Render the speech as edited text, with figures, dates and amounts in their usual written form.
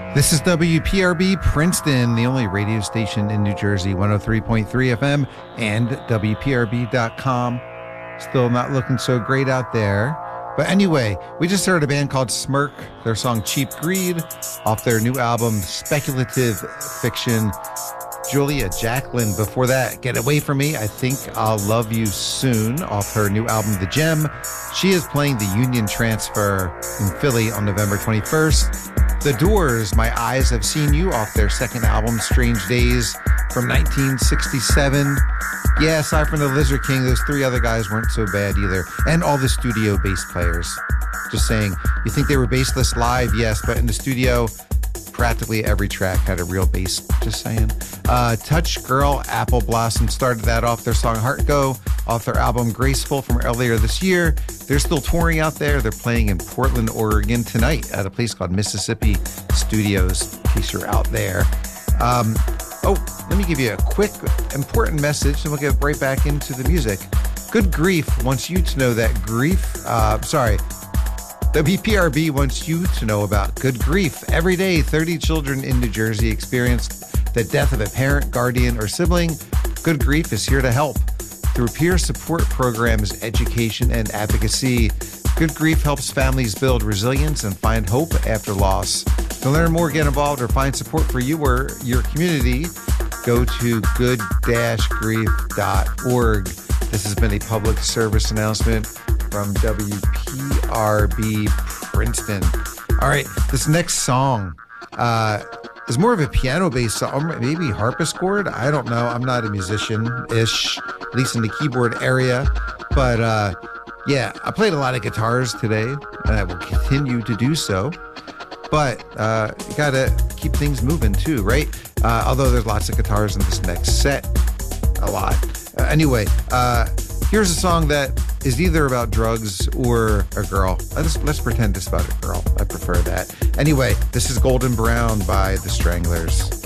This is WPRB Princeton, the only radio station in New Jersey, 103.3 FM and WPRB.com. Still not looking so great out there. But anyway, we just heard a band called Smirk, their song Cheap Greed, off their new album Speculative Fiction. Julia Jacqueline, before that, Get Away From Me, I Think I'll Love You Soon, off her new album The Gem. She is playing the Union Transfer in Philly on November 21st. The Doors, My Eyes Have Seen You, off their second album, Strange Days, from 1967. Yeah, aside from the Lizard King, those three other guys weren't so bad either. And all the studio bass players. Just saying, you think they were bassless live? Yes, but in the studio, practically every track had a real bass. Just saying. Touch Girl, Apple Blossom started that off their song Heart Go, off their album Graceful from earlier this year. They're still touring out there. They're playing in Portland, Oregon tonight at a place called Mississippi Studios, in case you're out there. Let me give you a quick, important message, and we'll get right back into the music. Good Grief wants you to know that WPRB wants you to know about Good Grief. Every day, 30 children in New Jersey experienced the death of a parent, guardian, or sibling. Good Grief is here to help. Through peer support programs, education, and advocacy, Good Grief helps families build resilience and find hope after loss. To learn more, get involved, or find support for you or your community, go to good-grief.org. This has been a public service announcement from WPRB Princeton. All right, this next song is more of a piano-based song, maybe harpsichord. I don't know. I'm not a musician-ish, at least in the keyboard area. But yeah, I played a lot of guitars today, and I will continue to do so. But you got to keep things moving too, right? Although there's lots of guitars in this next set. A lot. Anyway, here's a song that is either about drugs or a girl. Let's pretend it's about a girl. I prefer that. Anyway, this is Golden Brown by The Stranglers.